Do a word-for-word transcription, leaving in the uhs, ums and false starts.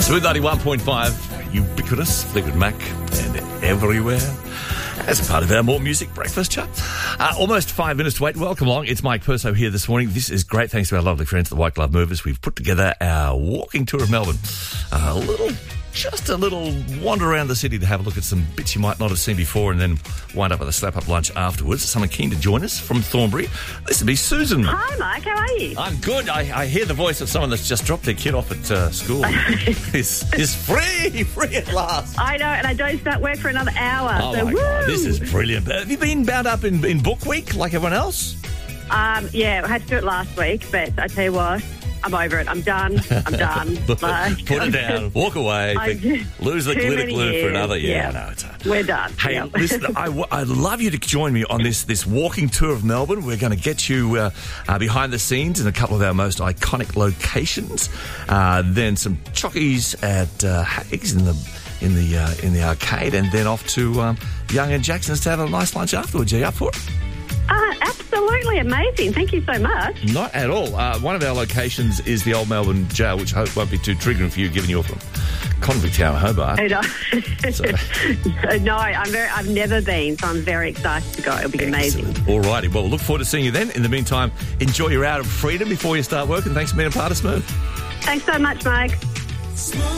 Smooth ninety-one point five, ubiquitous, Fleetwood Mac, and everywhere. As part of our More Music Breakfast chat. Uh, almost five minutes to wait. Welcome along. It's Mike Perso here this morning. This is great. Thanks to our lovely friends at the White Glove Movers. We've put together our walking tour of Melbourne. Uh, a little, just a little wander around the city to have a look at some bits you might not have seen before and then wind up with a slap-up lunch afterwards. Someone keen to join us from Thornbury. This would be Susan. Hi, Mike. How are you? I'm good. I, I hear the voice of someone that's just dropped their kid off at uh, school. It's, it's free, free at last. I know, and I don't start work for another hour. Oh, so my woo! God. This is brilliant. Have you been bound up in, in book week like everyone else? Um, yeah, I had to do it last week, but I tell you what, I'm over it. I'm done. I'm done. Like, Put it down. Walk away. I- Think, lose the too glitter many glue for years. another. Yeah, Yeah. I know. It's hard. We're done. Hey, Yeah. listen, I, w- I'd love you to join me on this this walking tour of Melbourne. We're going to get you uh, uh, behind the scenes in a couple of our most iconic locations. Uh, then some chockies at uh, Hags in the in the uh, in the arcade, and then off to um, Young and Jackson's to have a nice lunch afterwards. Are you up for it? Ah, absolutely amazing. Thank you so much. Not at all. Uh, one of our locations is the Old Melbourne Jail, which I hope won't be too triggering for you, given you're from Convict Town, Hobart. I know. So- no, I'm very. I've never been, so I'm very excited to go. It'll be amazing. All righty. Well, we'll look forward to seeing you then. In the meantime, enjoy your hour of freedom before you start work, and thanks for being a part of Smooth. Thanks so much, Mike.